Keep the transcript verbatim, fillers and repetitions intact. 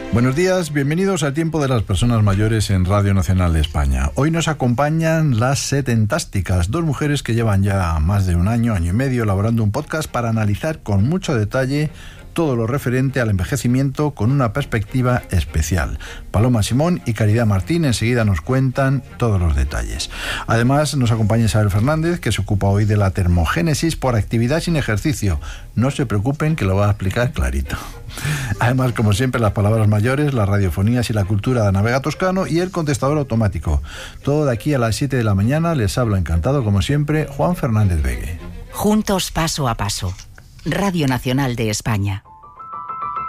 Buenos días, bienvenidos al Tiempo de las Personas Mayores en Radio Nacional de España. Hoy nos acompañan las Setentásticas, dos mujeres que llevan ya más de un año, año y medio, elaborando un podcast para analizar con mucho detalle todo lo referente al envejecimiento con una perspectiva especial. Paloma Simón y Caridad Martín enseguida nos cuentan todos los detalles. Además nos acompaña Isabel Fernández, que se ocupa hoy de la termogénesis por actividad sin ejercicio. No se preocupen, que lo va a explicar clarito. Además, como siempre, las palabras mayores, las radiofonías y la cultura de Navega Toscano y el contestador automático. Todo de aquí a las siete de la mañana. Les hablo encantado, como siempre, Juan Fernández Vegue. Juntos paso a paso. Radio Nacional de España.